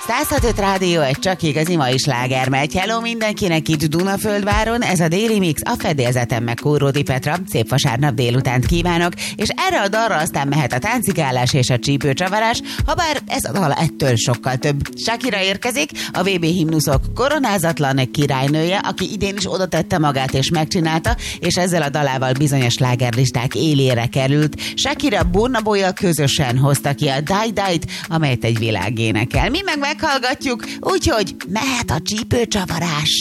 106.5 Rádió, egy csak igazi mai sláger megy. Hello mindenkinek itt Dunaföldváron, ez a Déli Mix, a fedélzeten meg Kóródi Petra. Szép vasárnap délutánt kívánok, és erre a dalra aztán mehet a táncikálás és a csípőcsavarás, habár ez a dal ettől sokkal több. Shakira érkezik, a VB himnuszok koronázatlan királynője, aki idén is oda tette magát és megcsinálta, és ezzel a dalával bizonyos slágerlisták élére került. Shakira Burna Boyjal közösen hozta ki a Die Die-t, amelyet egy világ énekel. Mi meg meghallgatjuk, úgyhogy mehet a csípőcsavarás.